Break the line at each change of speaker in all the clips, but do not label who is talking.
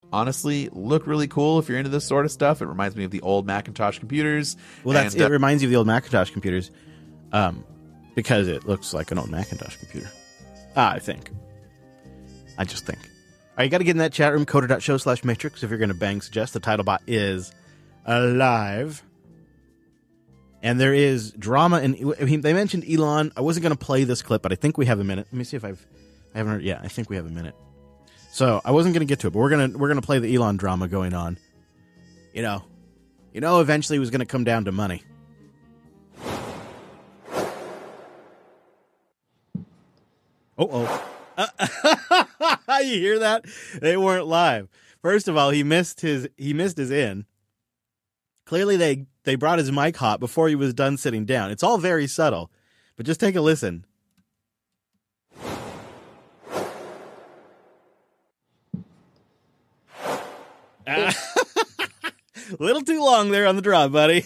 honestly look really cool if you're into this sort of stuff. It reminds me of the old Macintosh computers.
Well, it reminds you of the old Macintosh computers because it looks like an old Macintosh computer. I just think. All right, you got to get in that chat room, coder.show/matrix, if you're going to bang suggest. The title bot is alive. And there is drama. And they mentioned Elon. I wasn't going to play this clip, but I think we have a minute. Let me see if I haven't heard. Yeah, I think we have a minute. So I wasn't going to get to it, but we're gonna play the Elon drama going on. You know, eventually it was going to come down to money. You hear that? They weren't live. First of all, he missed his in. Clearly, they brought his mic hot before he was done sitting down. It's all very subtle, but just take a listen. A little too long there on the draw, buddy.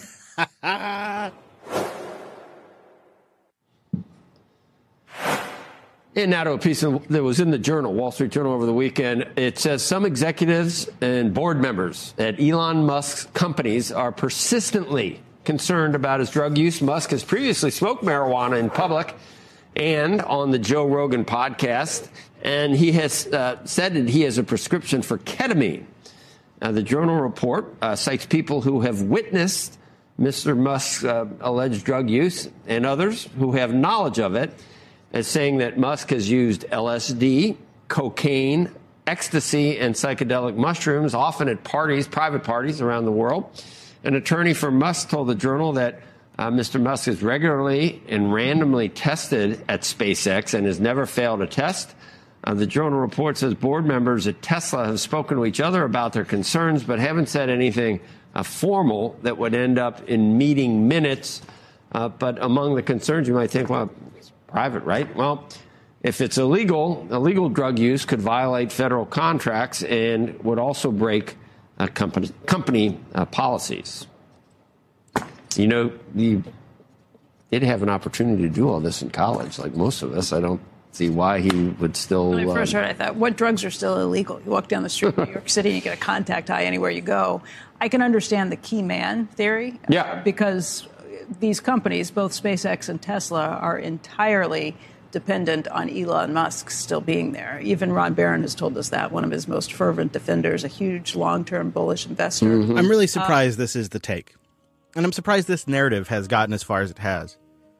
And now to a piece that was in the Journal, Wall Street Journal over the weekend. It says some executives and board members at Elon Musk's companies are persistently concerned about his drug use. Musk has previously smoked marijuana in public and on the Joe Rogan podcast, and he has said that he has a prescription for ketamine. The Journal report cites people who have witnessed Mr. Musk's alleged drug use and others who have knowledge of it, as saying that Musk has used LSD, cocaine, ecstasy, and psychedelic mushrooms, often at parties, private parties around the world. An attorney for Musk told the Journal that Mr. Musk is regularly and randomly tested at SpaceX and has never failed a test. The Journal report says board members at Tesla have spoken to each other about their concerns, but haven't said anything formal that would end up in meeting minutes. But among the concerns, you might think, well, it's private, right? Well, if it's illegal drug use could violate federal contracts and would also break company policies. You know, you did have an opportunity to do all this in college, like most of us. I don't see why he would still...
When I first heard it, I thought, what drugs are still illegal? You walk down the street in New York City and you get a contact high anywhere you go. I can understand the key man theory.
Yeah.
Because these companies, both SpaceX and Tesla, are entirely dependent on Elon Musk still being there. Even Ron Barron has told us that, one of his most fervent defenders, a huge long-term bullish investor.
Mm-hmm. I'm really surprised this is the take. And I'm surprised this narrative has gotten as far as it has.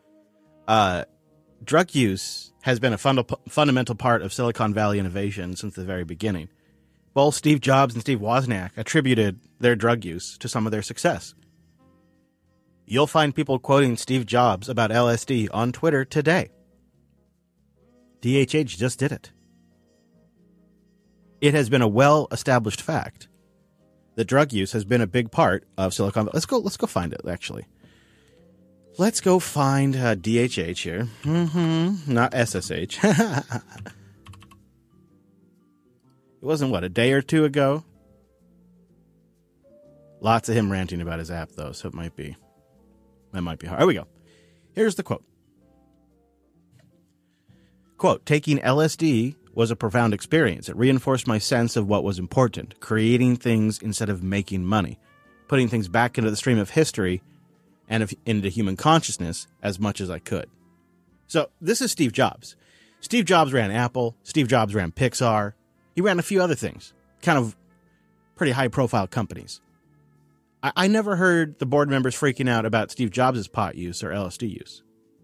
Drug use has been a fundamental part of Silicon Valley innovation since the very beginning. Both Steve Jobs and Steve Wozniak attributed their drug use to some of their success. You'll find people quoting Steve Jobs about LSD on Twitter today. DHH just did it. It has been a well-established fact that drug use has been a big part of Silicon Valley. Let's go find it, actually. Let's go find DHH here. Not SSH. It wasn't, a day or two ago? Lots of him ranting about his app, though, so that might be hard. Here we go. Here's the quote. Quote, taking LSD was a profound experience. It reinforced my sense of what was important, creating things instead of making money, putting things back into the stream of history and into human consciousness as much as I could. So this is Steve Jobs. Steve Jobs ran Apple. Steve Jobs ran Pixar. He ran a few other things, kind of pretty high-profile companies. I never heard the board members freaking out about Steve Jobs' pot use or LSD use.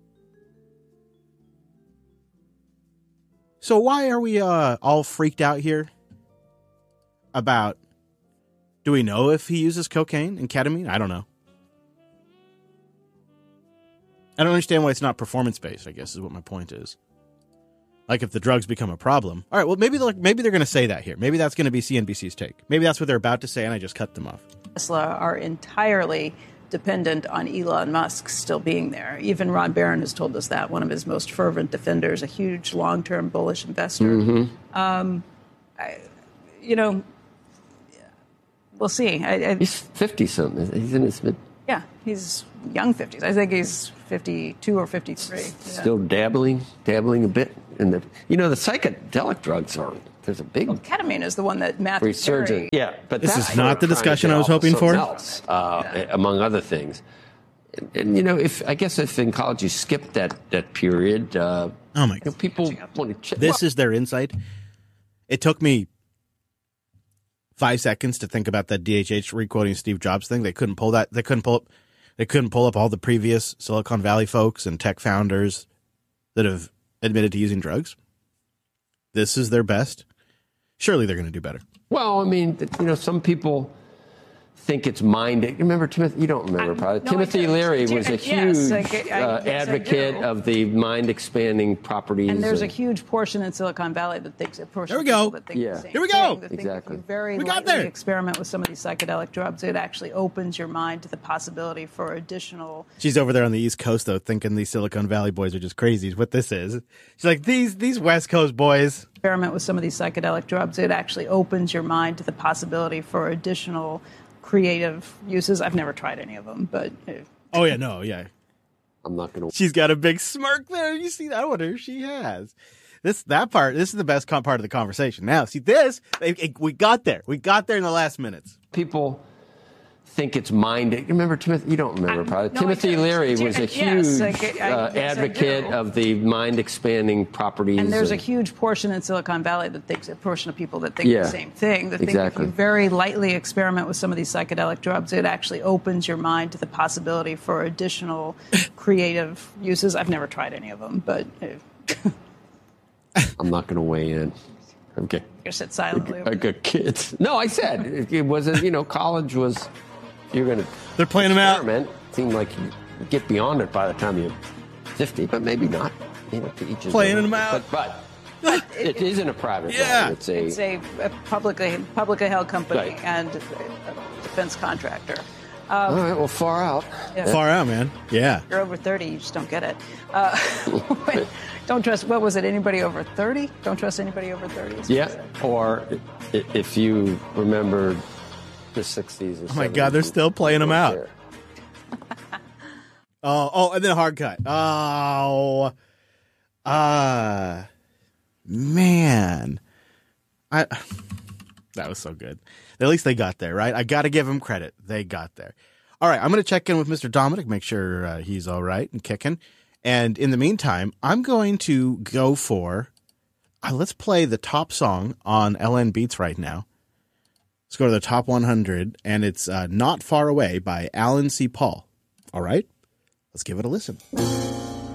So why are we all freaked out here about, do we know if he uses cocaine and ketamine? I don't know. I don't understand why it's not performance-based, I guess, is what my point is. Like, if the drugs become a problem. All right, well, maybe they're going to say that here. Maybe that's going to be CNBC's take. Maybe that's what they're about to say, and I just cut them off.
Tesla are entirely dependent on Elon Musk still being there. Even Ron Barron has told us that, one of his most fervent defenders, a huge long-term bullish investor.
Mm-hmm.
We'll see.
He's 50-something. He's in his mid...
Yeah, he's young 50s. I think he's 52 or 53.
Still dabbling a bit in the... the psychedelic drugs are there's a big
Ketamine is the one that Matthew
resurgence.
Perry.
Yeah, but
This
that's
is not the
trying to
discussion
get
I was
off of
hoping for.
something else, among other things. And if in college you skipped that period,
Oh my God.
people want to check.
This is their insight. It took me 5 seconds to think about that DHH requoting Steve Jobs thing. They couldn't pull that. They couldn't pull up all the previous Silicon Valley folks and tech founders that have admitted to using drugs. This is their best. Surely they're going to do better.
Well, I mean, some people think it's mind. Remember Timothy? You don't remember, probably.
No, I
Timothy
do.
Leary was a
Yes,
huge
yes, I
advocate
do.
of the mind-expanding properties.
And there's a huge portion in Silicon Valley that thinks a portion
There we
of people
go.
that think
Yeah.
the same
Here we go.
thing, that
Exactly.
think if you very
We got
lightly
there.
experiment with some of these psychedelic drugs, it actually opens your mind to the possibility for additional.
She's over there on the East Coast, though, thinking these Silicon Valley boys are just crazy. Is what this is. She's like, these West Coast boys.
Experiment with some of these psychedelic drugs, it actually opens your mind to the possibility for additional creative uses. I've never tried any of them, but
Oh, yeah, no, yeah.
I'm not going to.
She's got a big smirk there. You see that? I wonder if she has. This is the best part of the conversation. Now, see this? We got there. We got there in the last minutes.
People think it's mind. Remember Timothy? You don't remember, probably.
no, I
Timothy
do.
Leary was a
Yes,
huge
yes, I
advocate
do.
of the mind-expanding properties.
And there's a huge portion in Silicon Valley that thinks a portion of people that think
Yeah.
the same thing. That think
Exactly.
if you very lightly experiment with some of these psychedelic drugs, it actually opens your mind to the possibility for additional creative uses. I've never tried any of them, but
I'm not going to weigh in. Okay.
I sit silently.
I got kids. No, I said it wasn't. College was. You're going to.
They're playing them out.
Experiment. Seemed like you get beyond it by the time you're 50, but maybe not. To each his
Playing
own.
them out.
But it isn't a private.
Yeah.
One.
It's a publicly held company
Right.
and a defense contractor.
All right. Well, far out.
Far out, man. Yeah.
If you're over 30, you just don't get it. Don't trust, what was it, anybody over 30? Don't trust anybody over 30. is what it
Yeah.
said.
Or if you remember the 60s or 70s.
Oh my God, they're still playing them out.
There.
Oh, and then a hard cut. Oh, man. That was so good. At least they got there, right? I got to give them credit. They got there. All right, I'm going to check in with Mr. Dominic, make sure he's all right and kicking. And in the meantime, I'm going to go for, let's play the top song on LN Beats right now. Let's go to the top 100, and it's Not Far Away by Alan C. Paul. All right, let's give it a listen.